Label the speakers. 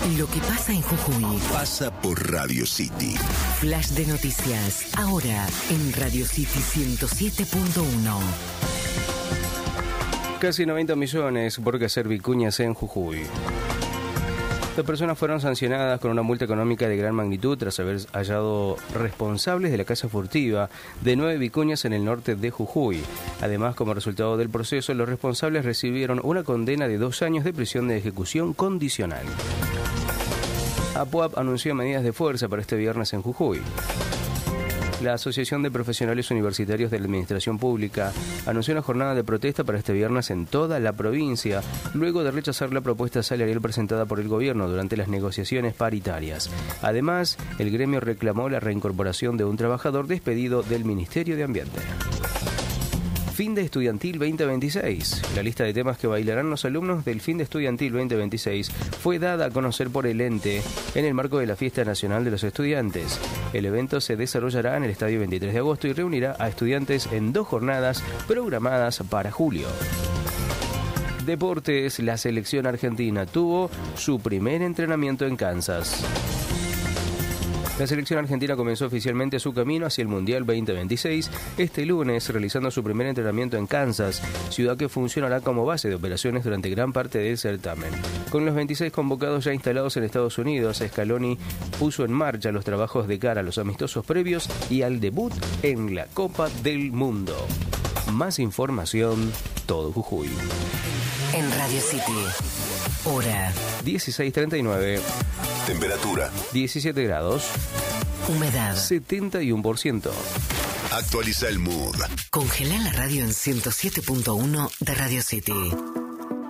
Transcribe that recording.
Speaker 1: Lo que pasa en Jujuy
Speaker 2: pasa por Radio City.
Speaker 1: Flash de noticias, ahora en Radio City 107.1.
Speaker 3: Casi 90 millones por hacer vicuñas en Jujuy. Las personas fueron sancionadas con una multa económica de gran magnitud tras haber hallado responsables de la caza furtiva de 9 vicuñas en el norte de Jujuy. Además, como resultado del proceso, los responsables recibieron una condena de 2 años de prisión de ejecución condicional. APUAP anunció medidas de fuerza para este viernes en Jujuy. La Asociación de Profesionales Universitarios de la Administración Pública anunció una jornada de protesta para este viernes en toda la provincia, luego de rechazar la propuesta salarial presentada por el gobierno durante las negociaciones paritarias. Además, el gremio reclamó la reincorporación de un trabajador despedido del Ministerio de Ambiente. Fin de Estudiantil 2026. La lista de temas que bailarán los alumnos del Fin de Estudiantil 2026 fue dada a conocer por el ente en el marco de la Fiesta Nacional de los Estudiantes. El evento se desarrollará en el Estadio 23 de agosto y reunirá a estudiantes en 2 jornadas programadas para julio. Deportes. La selección argentina tuvo su primer entrenamiento en Kansas. La selección argentina comenzó oficialmente su camino hacia el Mundial 2026 este lunes, realizando su primer entrenamiento en Kansas, ciudad que funcionará como base de operaciones durante gran parte del certamen. Con los 26 convocados ya instalados en Estados Unidos, Scaloni puso en marcha los trabajos de cara a los amistosos previos y al debut en la Copa del Mundo. Más información, todo Jujuy.
Speaker 1: En Radio City, hora
Speaker 3: 16:39.
Speaker 2: Temperatura
Speaker 3: 17 grados.
Speaker 1: Humedad
Speaker 3: 71%.
Speaker 2: Actualiza el mood.
Speaker 1: Congela la radio en 107.1 de Radio City.